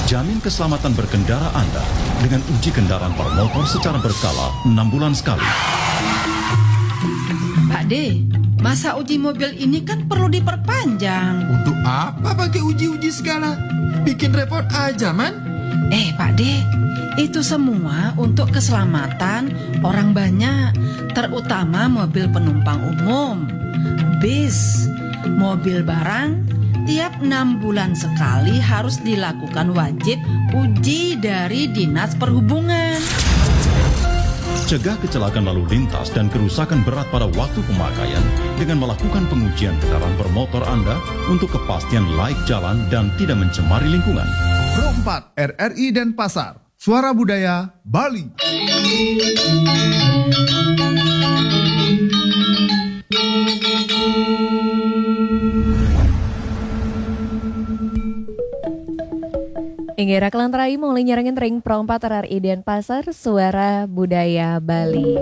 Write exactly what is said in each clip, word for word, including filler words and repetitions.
Jamin keselamatan berkendara Anda dengan uji kendaraan bermotor secara berkala enam bulan sekali. Pak D, masa uji mobil ini kan perlu diperpanjang. Untuk apa pakai uji-uji segala? Bikin repot aja, Man. Eh Pak D, itu semua untuk keselamatan orang banyak, terutama mobil penumpang umum, bis, mobil barang. Tiap enam bulan sekali harus dilakukan wajib uji dari Dinas Perhubungan. Cegah kecelakaan lalu lintas dan kerusakan berat pada waktu pemakaian dengan melakukan pengujian kendaraan bermotor Anda untuk kepastian laik jalan dan tidak mencemari lingkungan. Pro empat R R I Denpasar, Suara Budaya Bali. Ingira Kelantrai mulai nyerengin ring Pro empat R R I Denpasar, Suara Budaya Bali.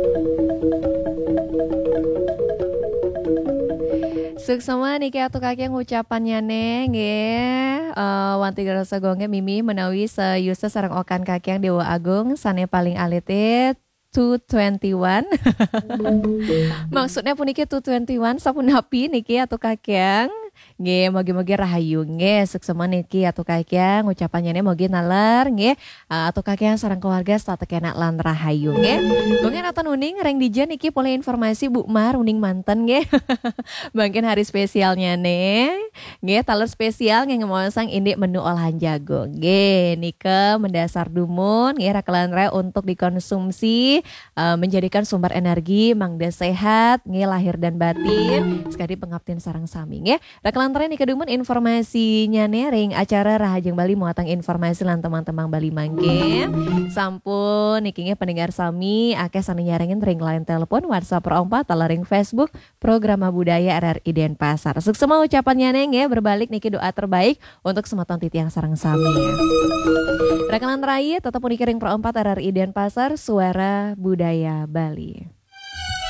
Suksema niki atuh kakek ngucapannya neng ya. Uh, wanti garasa gonge mimi menawi sayusa sareng okan kakek Dewa Agung sane paling alitit dua dua satu. Maksudnya puniki dua dua satu sapun hapi niki atuh kakek. Nge mogi-mogi rahayu nge suksema niki atuh kakek ngucapannya ne mogi nalar nge uh, atuh kakek sareng keluarga satekena lan rahayu nge. Gongen atau nuning reng dijen niki boleh informasi Bu Mar uning manten nge. Bangkin hari spesialnya ne. Nge taler spesial nge ngemosang indik menu olahan jago. Nge nike mendasar dumun nge rakelan re untuk dikonsumsi uh, menjadikan sumber energi mangda sehat nge lahir dan batin sekali pengabdian sareng sami nge. Rakalan tren nih kedumun informasinya nering acara Rahajeng Bali muatang informasi lan teman-teman Bali mangke. Sampun nikinya pendengar sami akeh sani nyarengin ring line telepon WhatsApp Pro empat ring Facebook Program Budaya R R I Denpasar. Suksema ucapannya neng ya berbalik niki doa terbaik untuk semeton titi yang sareng sami ya. Rakalan terakhir tetap niki ring Pro empat R R I Denpasar Suara Budaya Bali.